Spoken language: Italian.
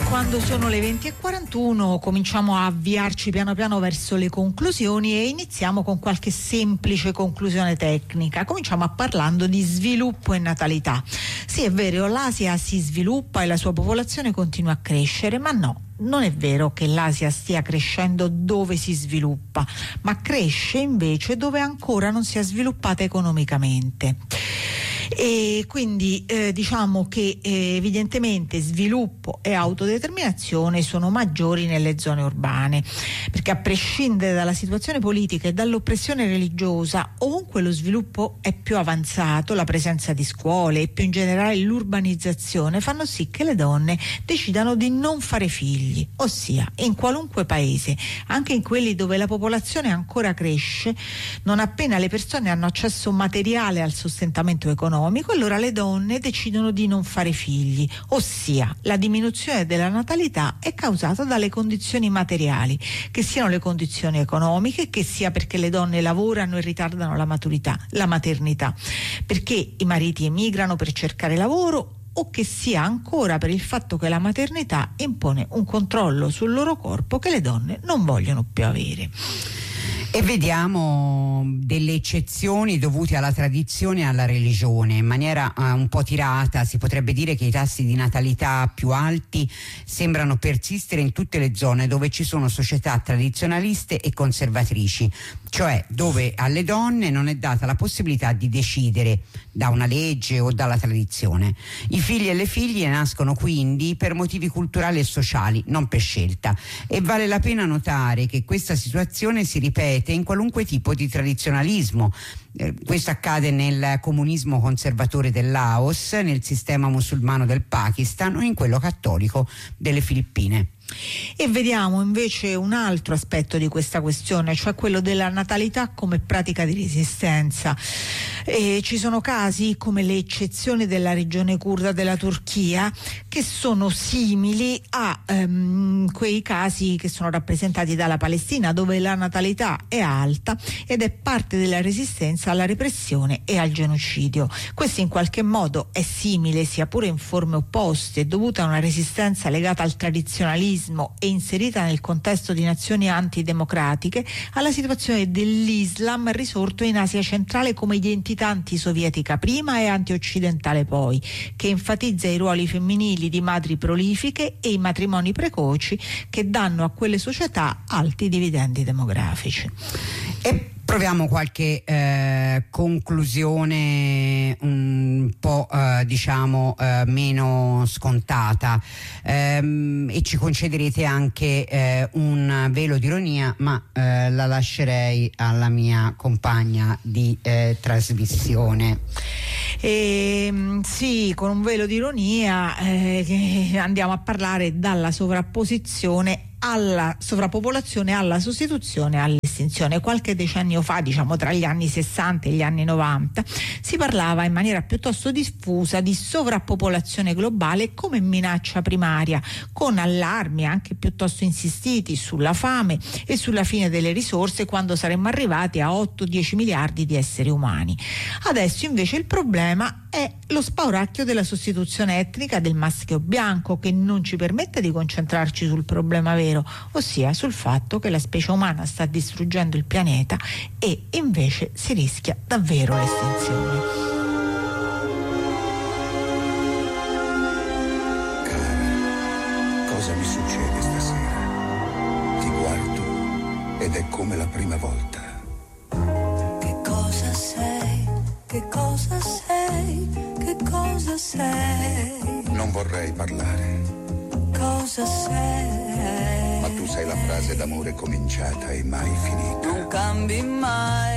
Quando sono le 20:41 cominciamo a avviarci piano piano verso le conclusioni e iniziamo con qualche semplice conclusione tecnica. Cominciamo parlando di sviluppo e natalità. Sì, è vero, l'Asia si sviluppa e la sua popolazione continua a crescere, ma no. Non è vero che l'Asia stia crescendo dove si sviluppa, ma cresce invece dove ancora non si è sviluppata economicamente. E quindi diciamo che evidentemente sviluppo e autodeterminazione sono maggiori nelle zone urbane, perché a prescindere dalla situazione politica e dall'oppressione religiosa, ovunque lo sviluppo è più avanzato, la presenza di scuole e più in generale l'urbanizzazione fanno sì che le donne decidano di non fare figli, ossia in qualunque paese, anche in quelli dove la popolazione ancora cresce, non appena le persone hanno accesso materiale al sostentamento economico, allora le donne decidono di non fare figli, ossia la diminuzione della natalità è causata dalle condizioni materiali, che siano le condizioni economiche, che sia perché le donne lavorano e ritardano la maternità, perché i mariti emigrano per cercare lavoro, o che sia ancora per il fatto che la maternità impone un controllo sul loro corpo che le donne non vogliono più avere. E vediamo delle eccezioni dovute alla tradizione e alla religione. In maniera un po' tirata si potrebbe dire che i tassi di natalità più alti sembrano persistere in tutte le zone dove ci sono società tradizionaliste e conservatrici, cioè dove alle donne non è data la possibilità di decidere da una legge o dalla tradizione. I figli e le figlie nascono quindi per motivi culturali e sociali, non per scelta, e vale la pena notare che questa situazione si ripete in qualunque tipo di tradizionalismo. Questo accade nel comunismo conservatore del Laos, nel sistema musulmano del Pakistan o in quello cattolico delle Filippine. E vediamo invece un altro aspetto di questa questione, cioè quello della natalità come pratica di resistenza. Ci sono casi come le eccezioni della regione curda della Turchia che sono simili a quei casi che sono rappresentati dalla Palestina, dove la natalità è alta ed è parte della resistenza alla repressione e al genocidio. Questo in qualche modo è simile, sia pure in forme opposte, dovuta a una resistenza legata al tradizionalismo e inserita nel contesto di nazioni antidemocratiche, alla situazione dell'Islam risorto in Asia centrale come identità antisovietica prima e antioccidentale poi, che enfatizza i ruoli femminili di madri prolifiche e i matrimoni precoci che danno a quelle società alti dividendi demografici. E proviamo qualche conclusione un po' meno scontata, e ci concederete anche un velo di ironia, ma la lascerei alla mia compagna di trasmissione. Sì, con un velo di ironia andiamo a parlare dalla sovrapposizione alla sovrappopolazione, alla sostituzione, all'estinzione. Qualche decennio fa, diciamo tra gli anni 60 e gli anni 90, si parlava in maniera piuttosto diffusa di sovrappopolazione globale come minaccia primaria, con allarmi anche piuttosto insistiti sulla fame e sulla fine delle risorse quando saremmo arrivati a 8-10 miliardi di esseri umani. Adesso invece il problema è lo spauracchio della sostituzione etnica del maschio bianco, che non ci permette di concentrarci sul problema vero, ossia sul fatto che la specie umana sta distruggendo il pianeta e invece si rischia davvero l'estinzione. Cara, cosa mi succede stasera? Ti guardo ed è come la prima volta. Che cosa sei? Che cosa sei? Che cosa sei? Non vorrei parlare. Cosa sei? Ma tu sei la frase d'amore cominciata e mai finita. Non cambi mai.